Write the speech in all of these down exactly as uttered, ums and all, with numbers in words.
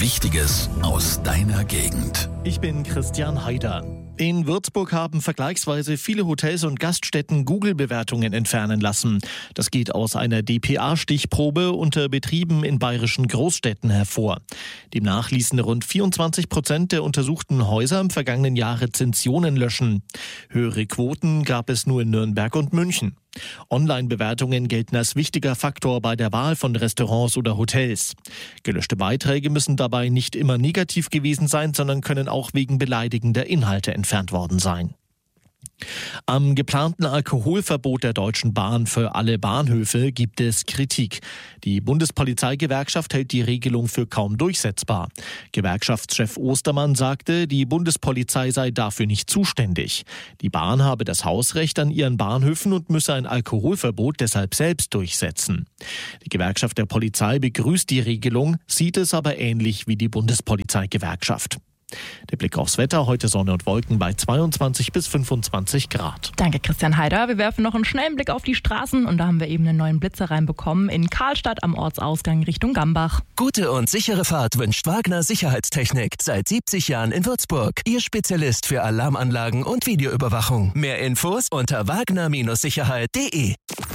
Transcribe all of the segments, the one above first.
Wichtiges aus deiner Gegend. Ich bin Christian Haider. In Würzburg haben vergleichsweise viele Hotels und Gaststätten Google-Bewertungen entfernen lassen. Das geht aus einer D P A-Stichprobe unter Betrieben in bayerischen Großstädten hervor. Demnach ließen rund vierundzwanzig Prozent der untersuchten Häuser im vergangenen Jahr Rezensionen löschen. Höhere Quoten gab es nur in Nürnberg und München. Online-Bewertungen gelten als wichtiger Faktor bei der Wahl von Restaurants oder Hotels. Gelöschte Beiträge müssen dabei nicht immer negativ gewesen sein, sondern können auch wegen beleidigender Inhalte entfernt worden sein. Am geplanten Alkoholverbot der Deutschen Bahn für alle Bahnhöfe gibt es Kritik. Die Bundespolizeigewerkschaft hält die Regelung für kaum durchsetzbar. Gewerkschaftschef Ostermann sagte, die Bundespolizei sei dafür nicht zuständig. Die Bahn habe das Hausrecht an ihren Bahnhöfen und müsse ein Alkoholverbot deshalb selbst durchsetzen. Die Gewerkschaft der Polizei begrüßt die Regelung, sieht es aber ähnlich wie die Bundespolizeigewerkschaft. Der Blick aufs Wetter, heute Sonne und Wolken bei zweiundzwanzig bis fünfundzwanzig Grad. Danke, Christian Haider. Wir werfen noch einen schnellen Blick auf die Straßen und da haben wir eben einen neuen Blitzer reinbekommen in Karlstadt am Ortsausgang Richtung Gambach. Gute und sichere Fahrt wünscht Wagner Sicherheitstechnik. Seit siebzig Jahren in Würzburg. Ihr Spezialist für Alarmanlagen und Videoüberwachung. Mehr Infos unter wagner Sicherheit punkt de.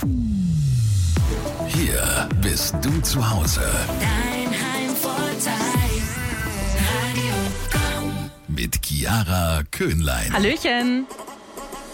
Hier bist du zu Hause. Dein Heimvorteil. Radio Komm. Mit Chiara Köhnlein. Hallöchen.